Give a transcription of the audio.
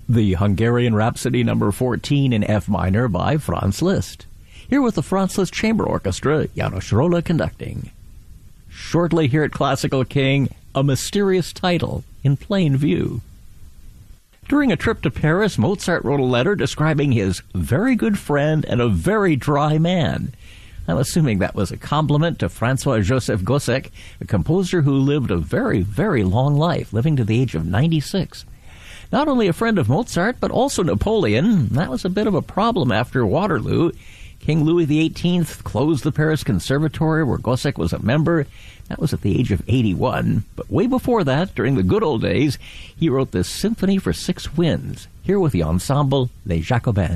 The Hungarian Rhapsody No. 14 in F minor by Franz Liszt. Here with the Franz Liszt Chamber Orchestra, János Róla conducting. Shortly here at Classical King, a mysterious title in plain view. During a trip to Paris, Mozart wrote a letter describing his very good friend and a very dry man. I'm assuming that was a compliment to Francois-Joseph Gossec, a composer who lived a very, very long life, living to the age of 96. Not only a friend of Mozart, but also Napoleon. That was a bit of a problem after Waterloo. King Louis XVIII closed the Paris Conservatory, where Gossec was a member. That was at the age of 81. But way before that, during the good old days, he wrote this Symphony for Six Winds, here with the ensemble Les Jacobins.